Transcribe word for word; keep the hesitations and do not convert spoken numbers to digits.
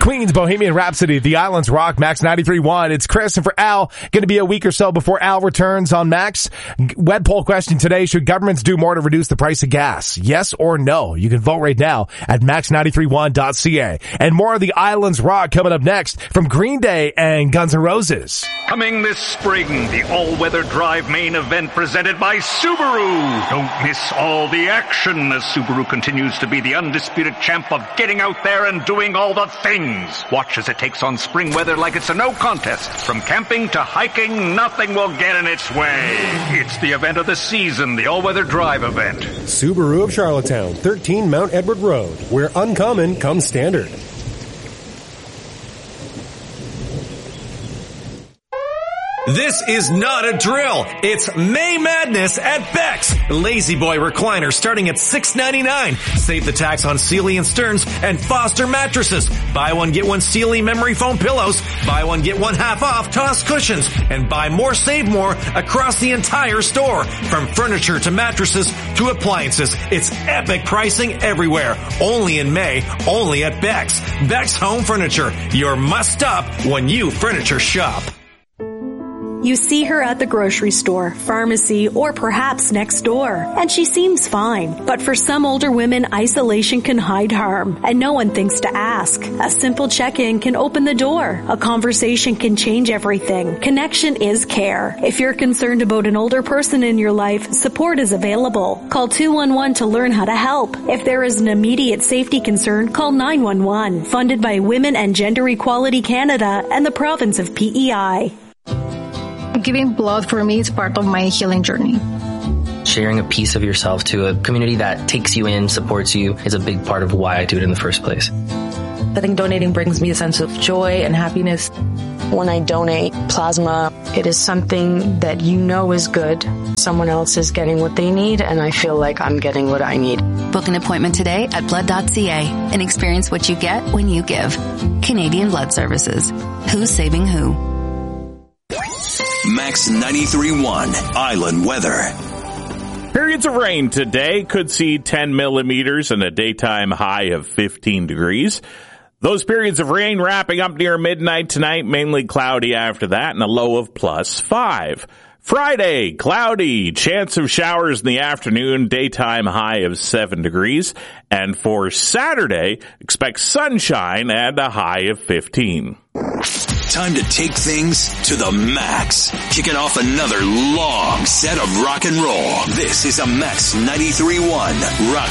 Queen's Bohemian Rhapsody, The Islands Rock, Max ninety-three point one. It's Chris and for Al. Going to be a week or so before Al returns on Max. Web poll question today. Should governments do more to reduce the price of gas? Yes or no? You can vote right now at max nine three one dot c a. And more of The Islands Rock coming up next from Green Day and Guns N' Roses. Coming this spring, the all-weather drive main event presented by Subaru. Don't miss all the action as Subaru continues to be the undisputed champ of getting out there and doing all the things. Watch as it takes on spring weather like it's a no contest. From camping to hiking, nothing will get in its way. It's the event of the season, the all-weather drive event. Subaru of Charlottetown, thirteen Mount Edward Road, where uncommon comes standard. This is not a drill. It's May Madness at Beck's. Lazy Boy recliner starting at six ninety-nine. Save the tax on Sealy and Stearns and Foster mattresses. Buy one, get one Sealy memory foam pillows. Buy one, get one half off Toss cushions. And buy more, save more across the entire store. From furniture to mattresses to appliances. It's epic pricing everywhere. Only in May, only at Beck's. Beck's Home Furniture. Your must stop when you furniture shop. You see her at the grocery store, pharmacy, or perhaps next door, and she seems fine. But for some older women, isolation can hide harm, and no one thinks to ask. A simple check-in can open the door. A conversation can change everything. Connection is care. If you're concerned about an older person in your life, support is available. Call two one one to learn how to help. If there is an immediate safety concern, call nine one one. Funded by Women and Gender Equality Canada and the province of P E I. Giving blood for me is part of my healing journey. Sharing a piece of yourself to a community that takes you in, supports you, is a big part of why I do it in the first place. I think donating brings me a sense of joy and happiness. When I donate plasma, it is something that you know is good. Someone else is getting what they need, and I feel like I'm getting what I need. Book an appointment today at blood dot c a and experience what you get when you give. Canadian Blood Services. Who's saving who? Max ninety-three point one Island Weather. Periods of rain today could see ten millimeters and a daytime high of fifteen degrees. Those periods of rain wrapping up near midnight tonight, mainly cloudy after that, and a low of plus five. Friday, cloudy, chance of showers in the afternoon, daytime high of seven degrees. And for Saturday, expect sunshine and a high of fifteen. Time to take things to the max. Kicking off another long set of rock and roll. This is a Max ninety-three point one Rock